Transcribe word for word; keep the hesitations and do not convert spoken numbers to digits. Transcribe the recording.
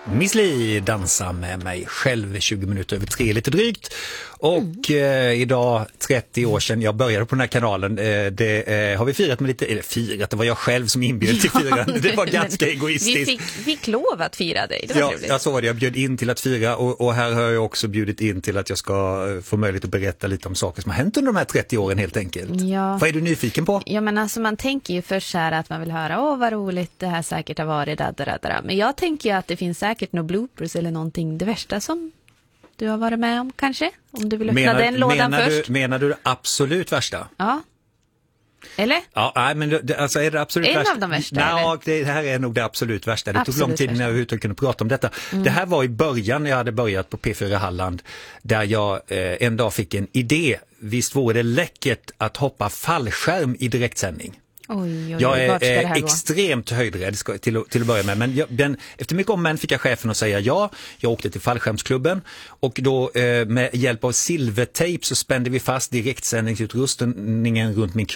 Miss Li dansar med mig själv tjugo minuter över tre lite drygt. Och mm. eh, idag, trettio år sedan jag började på den här kanalen, eh, det eh, har vi firat med lite, eller firat, det var jag själv som inbjöd till firande. Det var ganska egoistiskt. Vi fick, fick lov att fira dig, det var ja, trevligt. jag så var det, jag bjöd in till att fira och, och här har jag också bjudit in till att jag ska få möjlighet att berätta lite om saker som har hänt under de här trettio åren helt enkelt. Ja. Vad är du nyfiken på? Ja, men alltså man tänker ju först så här att man vill höra, åh vad roligt det här säkert har varit, da, da, da, da. Men jag tänker ju att det finns säkert några bloopers eller någonting, det värsta som du har varit med om kanske? Om du vill öppna menar, den lådan menar först. Du, menar du det absolut värsta? Ja. Eller? Ja, nej, men det, alltså är det absolut en värsta? av de värsta? Nej, det här är nog det absolut värsta. Det absolut tog lång tid när jag överhuvudtaget kunde prata om detta. Mm. Det här var i början när jag hade börjat på P fyra Halland, där jag eh, en dag fick en idé. Visst vore det läckert att hoppa fallskärm i direktsändning? Oj, oj, oj, jag är är eh, extremt höjdrädd till, till att börja med, men jag, den, efter mycket om män fick jag chefen att säga ja. Jag åkte till fallskärmsklubben och då eh, med hjälp av silvertejp så spände vi fast direktsändningsutrustningen runt min